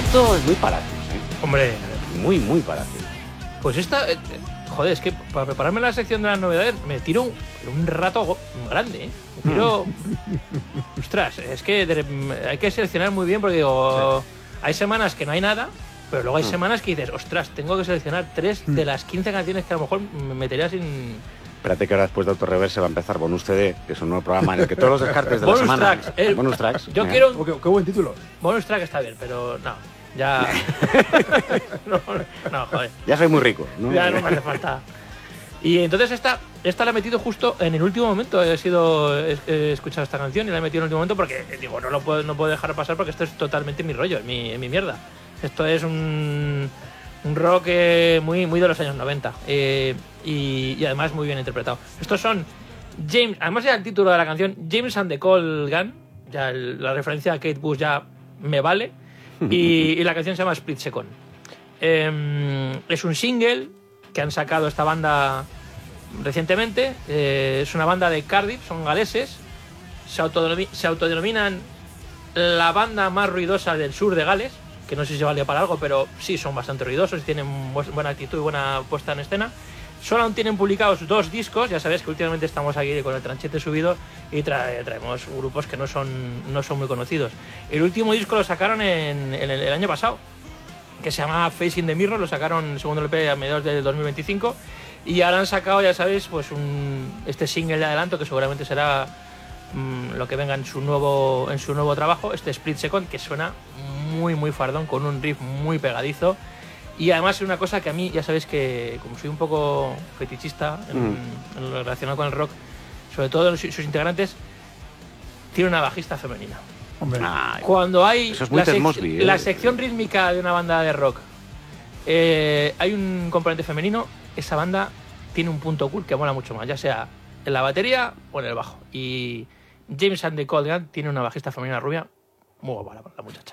esto es muy para ti, Hombre, muy, muy para ti. pues esta... joder, es que para prepararme la sección de las novedades me tiro un rato grande, ¿eh? Me tiro... Ostras, es que hay que seleccionar muy bien porque digo, hay semanas que no hay nada, pero luego hay semanas que dices, ostras, tengo que seleccionar 3 de las 15 canciones que a lo mejor me metería sin... Espérate que ahora después de Autoreverse va a empezar Bonus CD, que es un nuevo programa en el que todos los descartes de la Bonus semana... tracks, Bonus tracks. Yo Venga. quiero... Qué buen título. Bonus track está bien, pero no, ya... no, joder. Ya soy muy rico, ¿no? Ya no me hace falta. Y entonces esta la he metido justo en el último momento. He escuchado esta canción y la he metido en el último momento porque digo, no puedo dejar pasar porque esto es totalmente mi rollo, en mi mierda. Esto es un rock muy, muy de los años 90 y además muy bien interpretado. Estos son James, además ya el título de la canción, James and the Cold Gun, ya la referencia a Kate Bush ya me vale, y la canción se llama Split Second. Es un single que han sacado esta banda recientemente. Es una banda de Cardiff, son galeses, se autodenominan la banda más ruidosa del sur de Gales, que no sé si vale para algo, pero sí son bastante ruidosos y tienen buena actitud y buena puesta en escena. Solo aún tienen publicados 2 discos, ya sabéis que últimamente estamos aquí con el tranchete subido y traemos grupos que no son muy conocidos. El último disco lo sacaron en el año pasado, que se llama Facing the Mirror, lo sacaron el segundo LP a mediados del 2025 y ahora han sacado, ya sabéis, pues este single de adelanto que seguramente será lo que venga en su nuevo trabajo, este Split Second, que suena muy muy fardón, con un riff muy pegadizo y además es una cosa que a mí, ya sabéis que como soy un poco fetichista en lo relacionado con el rock, sobre todo sus integrantes, tiene una bajista femenina. Hombre. Cuando hay eso es muy Ted Mosby, la sección rítmica de una banda de rock, hay un componente femenino, esa banda tiene un punto cool que mola mucho más, ya sea en la batería o en el bajo. Y James and the Cold Gun tiene una bajista femenina rubia muy guapa la muchacha.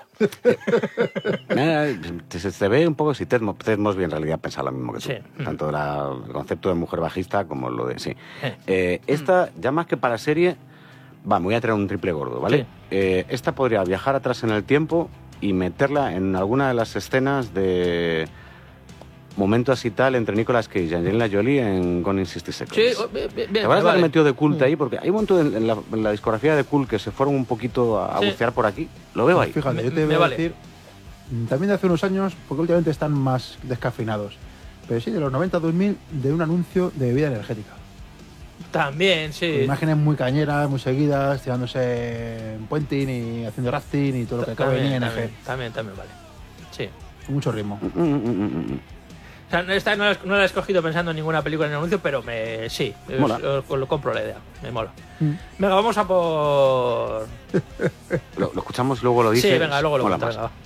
Se ve un poco si Ted Mosby en realidad piensa lo mismo que tú. Sí. Tanto el concepto de mujer bajista como lo de... Sí. Esta, ya más que para serie... me voy a traer un triple gordo, ¿vale? Sí. Esta podría viajar atrás en el tiempo y meterla en alguna de las escenas de momentos y tal entre Nicolas Cage y Angelina Jolie en Gone in 60 Seconds. Sí, bien, ¿Te acuerdas vale. la metió de Cult ahí? Porque hay un montón en la discografía de Cult que se fueron un poquito a bucear por aquí. Lo veo ahí. Fíjate, yo te Me voy a vale. decir, también de hace unos años, porque últimamente están más descafeinados, pero sí, de los 90-2000, de un anuncio de bebida energética. También, sí. Con imágenes muy cañeras, muy seguidas, tirándose en puenting y haciendo rafting y todo lo que cabe en ING. También vale. Sí. Con mucho ritmo. O sea, esta no la he escogido pensando en ninguna película en el anuncio, pero sí, Mola. lo compro la idea, me mola. Venga, vamos a por... Lo escuchamos, luego lo dices. Sí, venga, luego lo Mola cuento, más. venga, va.